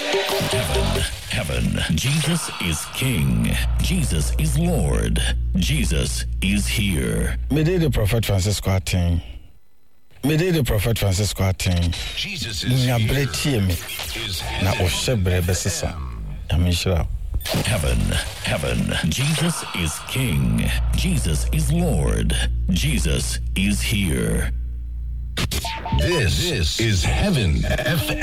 Heaven. Jesus is King. Jesus is Lord. Jesus is here. Me did the Prophet Francisco Atin. Jesus is here. Na oshebre besisa. Yamishra. Heaven. Jesus is King. Jesus is Lord. Jesus is here. This is Heaven FM.